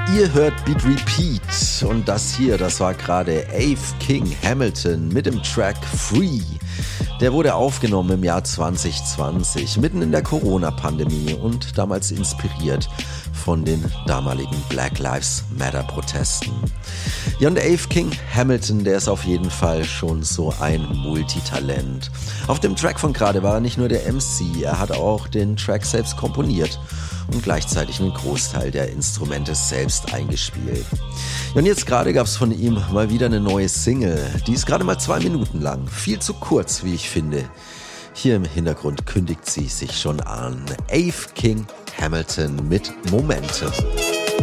Ihr hört Beat Repeat und das hier, das war gerade Ave King Hamilton mit dem Track Free. Der wurde aufgenommen im Jahr 2020, mitten in der Corona-Pandemie und damals inspiriert von den damaligen Black Lives Matter Protesten. Ja, und Ave King Hamilton, der ist auf jeden Fall schon so ein Multitalent. Auf dem Track von gerade war er nicht nur der MC, er hat auch den Track selbst komponiert und gleichzeitig einen Großteil der Instrumente selbst eingespielt. Ja, und jetzt gerade gab es von ihm mal wieder eine neue Single. Die ist gerade mal 2 Minuten lang. Viel zu kurz, wie ich finde. Hier im Hintergrund kündigt sie sich schon an. Ave King Hamilton mit Momentum.